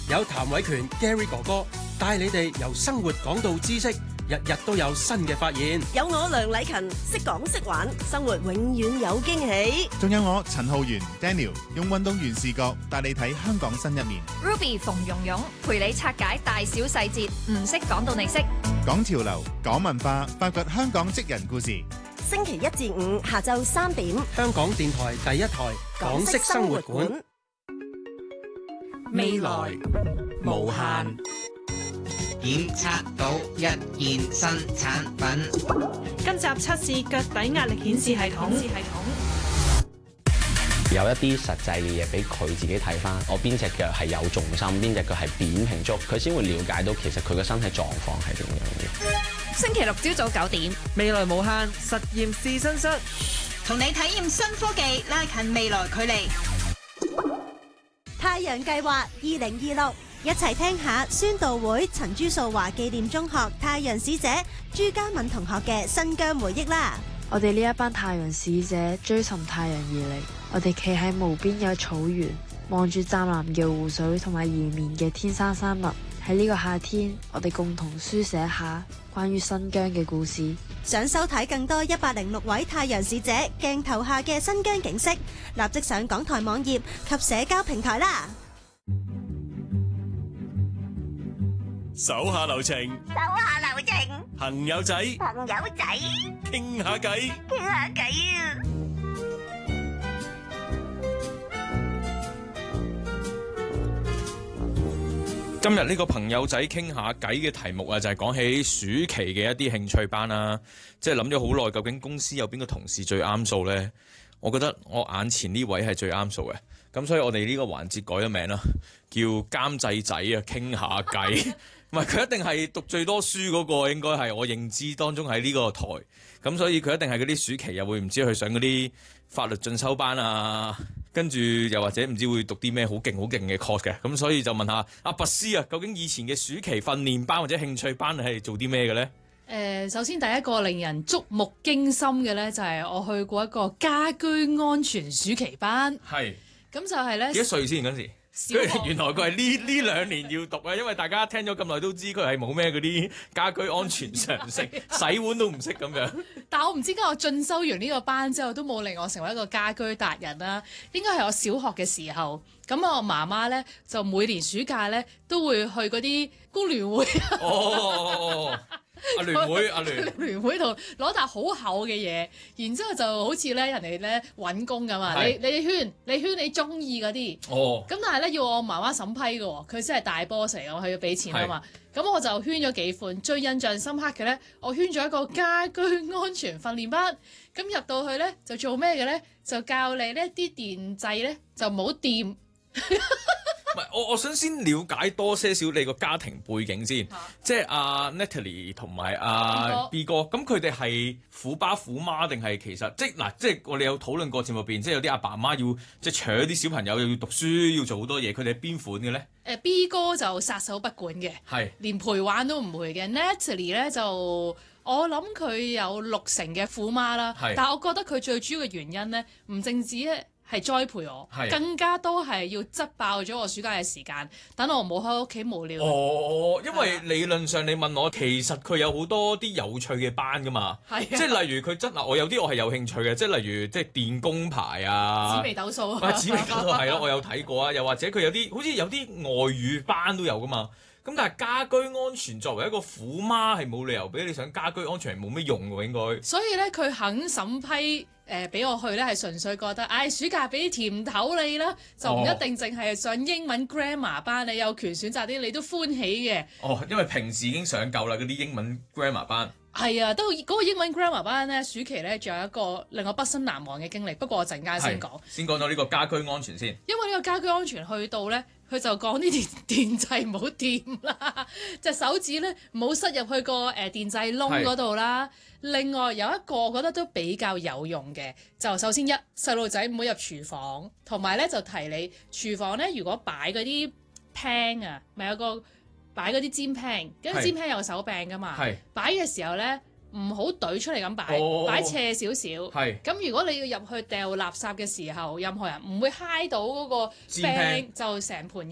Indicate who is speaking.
Speaker 1: 有譚偉權 Gary 哥哥帶你哋由生活講到知識，日日都有新嘅發現。
Speaker 2: 有我梁禮勤，識講識玩，生活永遠有驚喜。
Speaker 3: 仲有我陳浩源 Daniel， 用運動員視角帶你睇香港新一面。
Speaker 4: Ruby 馮蓉蓉陪你拆解大小細節，唔識講到你識。
Speaker 3: 講潮流，講文化，發掘香港職人故事。
Speaker 2: 星期一至五下晝3點，
Speaker 1: 香港電台第一台港式生活館。
Speaker 5: 未來無限，檢測到一件新產品。
Speaker 6: 今集測試腳底壓力顯示系統。
Speaker 7: 有一啲實際嘅嘢俾佢自己睇翻，我邊隻腳係有重心，邊隻腳係扁平足，佢先會了解到其實佢個身體狀況係點樣嘅。
Speaker 4: 星期六朝早9點，
Speaker 6: 未來無限實驗試身室，
Speaker 8: 同你體驗新科技，拉近未來距離。
Speaker 9: 太陽計劃2026，一齊聽下宣道會陳朱素華紀念中學太陽使者朱嘉敏同學嘅新疆回憶啦。
Speaker 10: 我哋呢一班太陽使者追尋太陽而嚟，我哋企喺無邊嘅草原，望住湛藍嘅湖水同埋延綿嘅天山山脈。喺呢個夏天，我哋共同書寫下關於新疆嘅故事。
Speaker 9: 想收睇更多106位太陽使者鏡頭下嘅新疆景色，立即上港台網頁及社交平台啦。
Speaker 11: 手下留情，朋友仔，傾下偈，
Speaker 8: 啊！
Speaker 12: 今日呢個朋友仔傾下偈嘅題目啊，就係講起暑期嘅一啲興趣班啦。即係諗咗好耐，究竟公司有邊個同事最啱數呢？我覺得我眼前呢位係最啱數嘅，咁所以我哋呢個環節改咗名啦，叫監製仔啊，傾下偈。唔係，佢一定係讀最多書嗰個，應該係我認知當中喺呢個台。咁所以佢一定係嗰啲暑期又會唔知去上嗰啲法律進修班啊，跟住又或者唔知會讀啲咩好勁嘅 course 嘅。咁所以就問下阿拔斯啊，究竟以前嘅暑期訓練班或者興趣班係做啲咩嘅呢？
Speaker 13: 首先第一個令人觸目驚心嘅呢，就係我去過一個家居安全暑期班。
Speaker 12: 係。咁
Speaker 13: 就係呢，
Speaker 12: 幾多歲先嗰時？原來佢係呢2年要讀啊，因為大家聽咗咁耐都知佢係冇咩嗰啲家居安全常識，洗碗都唔識咁樣。
Speaker 13: 但我唔知點解我進修完呢個班之後都冇令我成為一個家居達人啦。應該係我小學嘅時候，咁我媽媽呢，就每年暑假呢都會去嗰啲工聯會。阿聯會度攞沓好厚嘅嘢，然之後就好似咧人哋咧揾工咁啊！你圈你中意嗰啲，咁但係咧要我媽媽審批嘅喎，佢先係大 boss 嚟，我係要俾錢啊嘛。咁我就圈咗幾款，最印象深刻嘅咧，我圈咗一個家居安全訓練班。咁入到去咧就做咩嘅咧？就教你呢啲電掣咧就唔好掂。
Speaker 12: 唔係，我想先了解多些少你個家庭背景先，即係阿 Natalie 同埋阿 B 哥，咁佢哋係虎爸虎媽定係其實即係我哋有討論過節目入邊，即係有啲阿爸阿媽要即係搶啲小朋友又要讀書要做好多嘢，佢哋係邊款嘅咧
Speaker 13: ？B 哥就撒手不管嘅，連陪玩都唔會嘅。Natalie 咧就我諗佢有60%嘅虎媽啦，但係我覺得佢最主要嘅原因咧，唔淨止咧係栽培我，更加多係要擠爆咗我暑假嘅時間，等我唔好喺屋企無聊。
Speaker 12: 因為理論上你問我，其實佢有好多啲有趣嘅班噶嘛，即係例如佢我有啲我係有興趣嘅，即係例如即係電工牌啊，
Speaker 13: 紫微斗數
Speaker 12: 紫微斗數係咯，我有睇過啊，又或者佢有啲好似有啲外語班都有噶嘛。咁但係家居安全作為一個虎媽係冇理由俾你上家居安全係冇咩用喎，應該。
Speaker 13: 所以咧佢肯審批俾我去咧係純粹覺得，暑假俾啲甜頭你啦，就唔一定淨係上英文 grammar 班，你有權選擇啲你都歡喜嘅。
Speaker 12: 因為平時已經上夠啦嗰啲英文 grammar 班。
Speaker 13: 係啊，都嗰個英文 grammar 班咧，暑期咧仲有一個令我畢生難忘嘅經歷。不過我陣間先講。
Speaker 12: 先講到呢個家居安全先。
Speaker 13: 因為呢個家居安全去到咧，佢就講啲電掣唔好掂啦，隻手指咧唔好塞入去個電掣窿嗰度啦。另外有一個我覺得都比較有用嘅，就首先細路仔唔好入廚房，同埋咧就提你廚房咧如果擺嗰啲 pan 啊，咪有個擺嗰啲煎 pan， 跟住煎 pan 有手柄噶嘛，擺嘅時候咧唔好懟出嚟咁擺，擺斜少少。咁如果你要入去掉垃圾嘅時候，任何人唔會揩到嗰個 pan 就成盤。